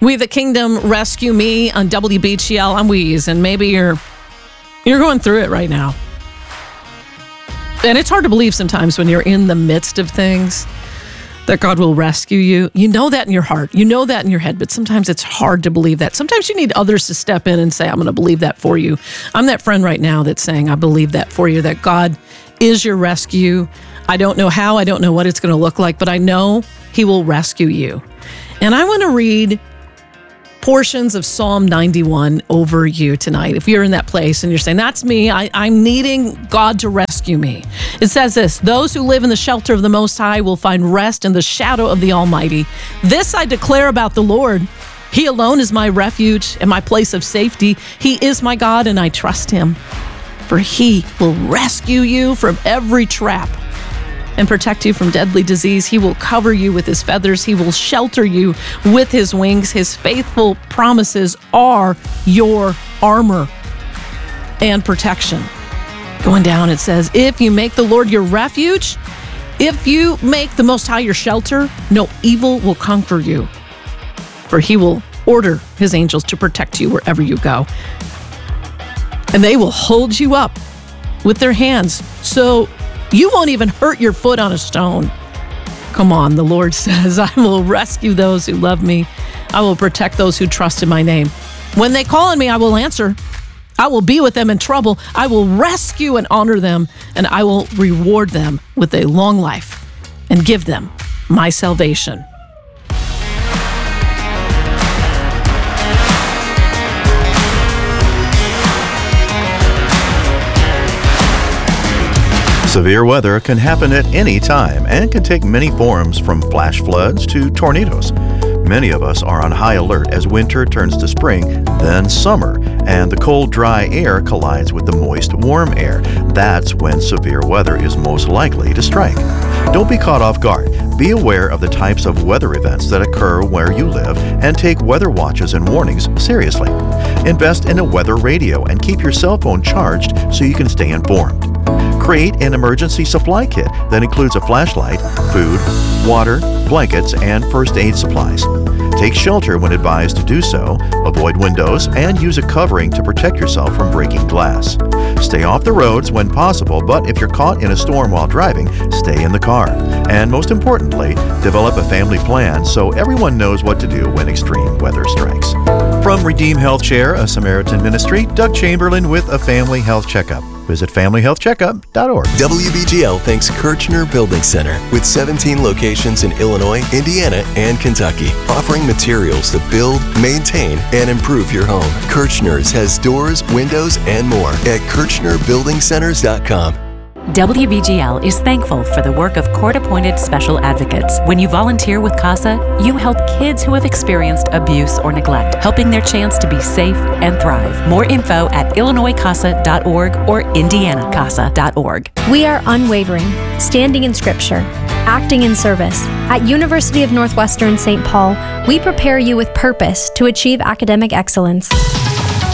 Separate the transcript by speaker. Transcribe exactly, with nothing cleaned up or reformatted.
Speaker 1: We the Kingdom, Rescue Me on W B G L. I'm Weeze, and maybe you're you're going through it right now. And it's hard to believe sometimes when you're in the midst of things that God will rescue you. You know that in your heart. You know that in your head, but sometimes it's hard to believe that. Sometimes you need others to step in and say, I'm going to believe that for you. I'm that friend right now that's saying, I believe that for you, that God is your rescue. I don't know how, I don't know what it's going to look like, but I know He will rescue you. And I want to read portions of Psalm ninety-one over you tonight. If you're in that place and you're saying, that's me, I, I'm needing God to rescue me. It says this, those who live in the shelter of the Most High will find rest in the shadow of the Almighty. This I declare about the Lord. He alone is my refuge and my place of safety. He is my God and I trust Him. For He will rescue you from every trap and protect you from deadly disease. He will cover you with His feathers. He will shelter you with His wings. His faithful promises are your armor and protection. Going down, it says, if you make the Lord your refuge, if you make the Most High your shelter, no evil will conquer you. For He will order His angels to protect you wherever you go. And they will hold you up with their hands, so you won't even hurt your foot on a stone. Come on, the Lord says, I will rescue those who love me. I will protect those who trust in my name. When they call on me, I will answer. I will be with them in trouble. I will rescue and honor them, and I will reward them with a long life and give them my salvation.
Speaker 2: Severe weather can happen at any time and can take many forms, from flash floods to tornadoes. Many of us are on high alert as winter turns to spring, then summer, and the cold, dry air collides with the moist, warm air. That's when severe weather is most likely to strike. Don't be caught off guard. Be aware of the types of weather events that occur where you live and take weather watches and warnings seriously. Invest in a weather radio and keep your cell phone charged so you can stay informed. Create an emergency supply kit that includes a flashlight, food, water, blankets, and first aid supplies. Take shelter when advised to do so, avoid windows, and use a covering to protect yourself from breaking glass. Stay off the roads when possible, but if you're caught in a storm while driving, stay in the car. And most importantly, develop a family plan so everyone knows what to do when extreme weather strikes. From Redeem Health Share, a Samaritan ministry, Doug Chamberlain with a family health checkup. Visit family health checkup dot org.
Speaker 3: W B G L thanks Kirchner Building Center with seventeen locations in Illinois, Indiana, and Kentucky, offering materials to build, maintain, and improve your home. Kirchner's has doors, windows, and more at Kirchner Building Centers dot com.
Speaker 4: W B G L is thankful for the work of court-appointed special advocates. When you volunteer with CASA, you help kids who have experienced abuse or neglect, helping their chance to be safe and thrive. More info at Illinois Casa dot org or Indiana Casa dot org.
Speaker 5: We are unwavering, standing in Scripture, acting in service. At University of Northwestern Saint Paul, we prepare you with purpose to achieve academic excellence.